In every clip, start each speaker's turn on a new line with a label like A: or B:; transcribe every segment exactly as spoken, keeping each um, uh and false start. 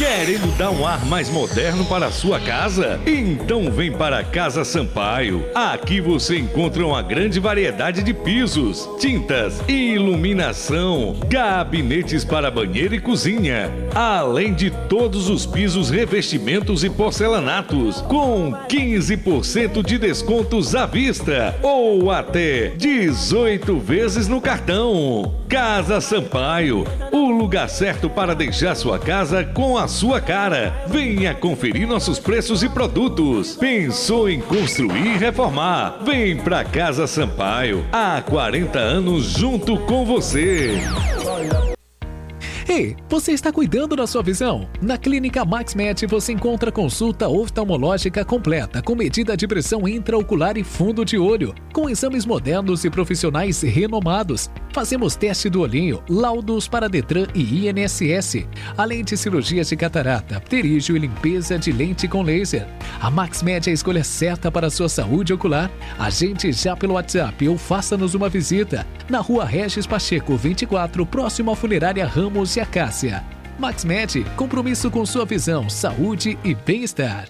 A: Querendo dar um ar mais moderno para a sua casa? Então vem para a Casa Sampaio. Aqui você encontra uma grande variedade de pisos, tintas, iluminação, gabinetes para banheiro e cozinha, além de todos os pisos, revestimentos e porcelanatos, com quinze por cento de descontos à vista ou até dezoito vezes no cartão. Casa Sampaio, o lugar certo para deixar sua casa com a sua cara. Venha conferir nossos preços e produtos. Pensou em construir e reformar? Vem pra Casa Sampaio. Há quarenta anos junto com você.
B: Ei, você está cuidando da sua visão? Na Clínica MaxMed você encontra consulta oftalmológica completa com medida de pressão intraocular e fundo de olho, com exames modernos e profissionais renomados. Fazemos teste do olhinho, laudos para Detran e I N S S, além de cirurgias de catarata, pterígio e limpeza de lente com laser. A MaxMed é a escolha certa para a sua saúde ocular. Agende já pelo WhatsApp ou faça-nos uma visita na Rua Regis Pacheco vinte e quatro, próximo à Funerária Ramos e Acácia. MaxMed, compromisso com sua visão, saúde e bem-estar.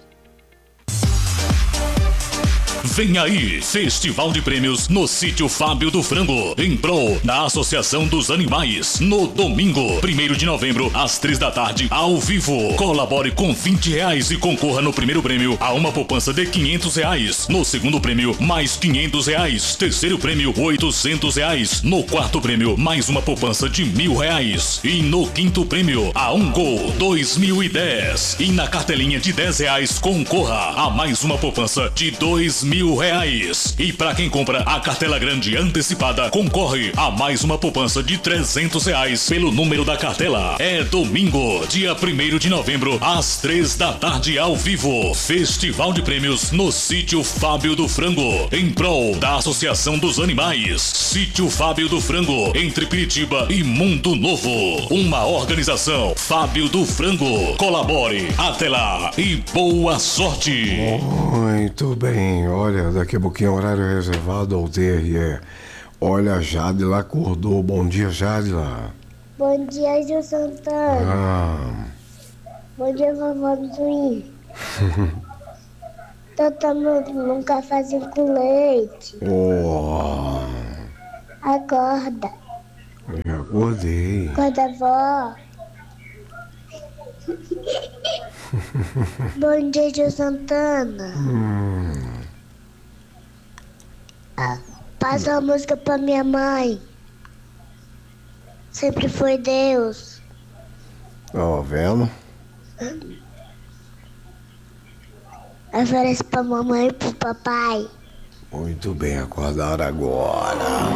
C: Vem aí, Festival de Prêmios no Sítio Fábio do Frango, em prol da Associação dos Animais, no domingo, primeiro de novembro, às três da tarde, ao vivo. Colabore com vinte reais e concorra no primeiro prêmio a uma poupança de quinhentos reais. No segundo prêmio, mais quinhentos reais. Terceiro prêmio, oitocentos reais. No quarto prêmio, mais uma poupança de mil reais. E no quinto prêmio, a um gol dois mil e dez. E na cartelinha de dez reais, concorra a mais uma poupança de dois mil reais. E para quem compra a cartela grande antecipada, concorre a mais uma poupança de trezentos reais pelo número da cartela. É domingo, dia primeiro de novembro, às três da tarde, ao vivo. Festival de Prêmios no Sítio Fábio do Frango, em prol da Associação dos Animais. Sítio Fábio do Frango, entre Piritiba e Mundo Novo. Uma organização Fábio do Frango. Colabore. Até lá e boa sorte.
D: Muito bem, olha, daqui a pouquinho é horário reservado ao T R E. Olha, a Jadila acordou. Bom dia, Jadila.
E: Bom dia, Gil Santana.
D: Ah.
E: Bom dia, vovó Bizuí. Tô tomando um cafezinho com leite.
D: Oh.
E: Acorda.
D: Eu acordei.
E: Acorda, vó. Bom dia, Gil Santana.
D: Hum.
E: Ah, passa a música pra minha mãe. Sempre foi Deus.
D: Ó, vendo?
E: Oferece pra mamãe e pro papai.
D: Muito bem, acordaram agora.